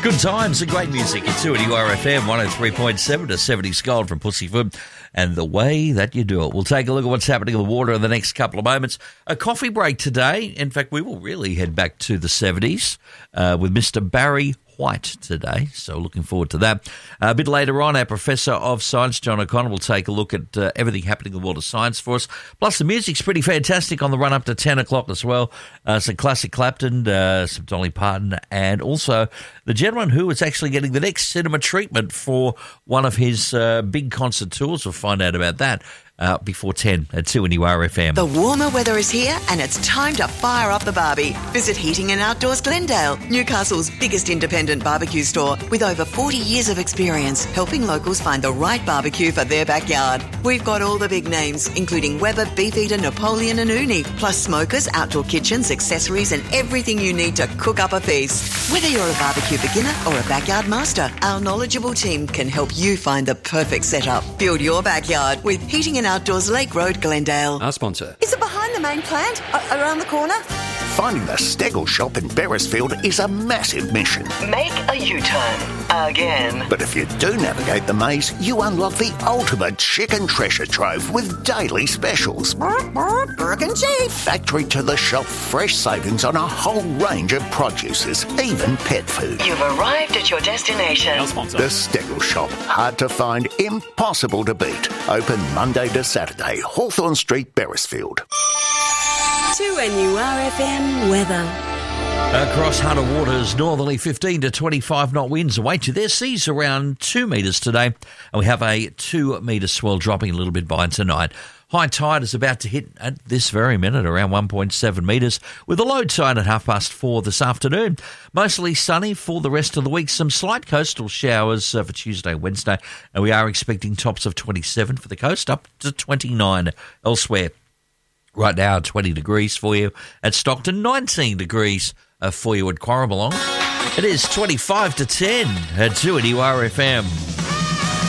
Good times and great music at 2NURFM 103.7 to 70 Gold from Pussyfoot and the way that you do it. We'll take a look at what's happening in the water in the next couple of moments. A coffee break today. In fact, we will really head back to the 70s with Mr. Barry White today, so looking forward to that. A bit later on, our Professor of Science, John O'Connor, will take a look at everything happening in the world of science for us. Plus, the music's pretty fantastic on the run up to 10 o'clock as well. Some classic Clapton, some Dolly Parton, and also the gentleman who is actually getting the next cinema treatment for one of his big concert tours. We'll find out about that. Before 10 at 2NURFM. The warmer weather is here and it's time to fire up the barbie. Visit Heating and Outdoors Glendale, Newcastle's biggest independent barbecue store with over 40 years of experience helping locals find the right barbecue for their backyard. We've got all the big names, including Weber, Beefeater, Napoleon and Uni, plus smokers, outdoor kitchens, accessories and everything you need to cook up a feast. Whether you're a barbecue beginner or a backyard master, our knowledgeable team can help you find the perfect setup. Build your backyard with Heating and Outdoors Lake Road, Glendale. Our sponsor. Is it behind the main plant? Around the corner? Finding the Stegel shop in Beresfield is a massive mission. Make a U-turn. Again. But if you do navigate the maze, you unlock the ultimate chicken treasure trove with daily specials. Burke and Chief. Factory to the shop, fresh savings on a whole range of produces, even pet food. You've arrived at your destination. Our sponsor. The Stegel shop. Hard to find, impossible to beat. Open Monday to Saturday, Hawthorne Street, Beresfield. 2NURFM weather. Across Hunter Waters, northerly 15 to 25 knot winds await you there. Seas around 2 metres today, and we have a 2 metre swell dropping a little bit by tonight. High tide is about to hit at this very minute, around 1.7 metres, with a low tide at 4:30 this afternoon. Mostly sunny for the rest of the week. Some slight coastal showers for Tuesday, Wednesday, and we are expecting tops of 27 for the coast, up to 29 elsewhere. Right now, 20 degrees for you at Stockton, 19 degrees for you at Quarraballong. It is 25 to 10 at 2NURFM.